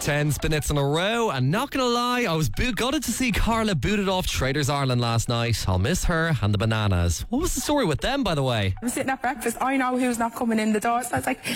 10 spin-hits in a row, and not gonna lie, I was gutted to see Carla booted off Traders Ireland last night. I'll miss her and the Bananas. What was the story with them, by the way? I'm sitting at breakfast, I know who's not coming in the door, so I was like,